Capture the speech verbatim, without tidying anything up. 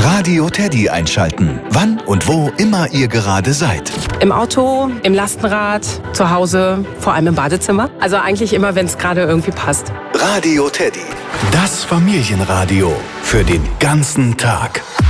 Radio Teddy einschalten. Wann und wo immer ihr gerade seid. Im Auto, im Lastenrad, zu Hause, vor allem im Badezimmer. Also eigentlich immer, wenn es gerade irgendwie passt. Radio Teddy. Das Familienradio für den ganzen Tag.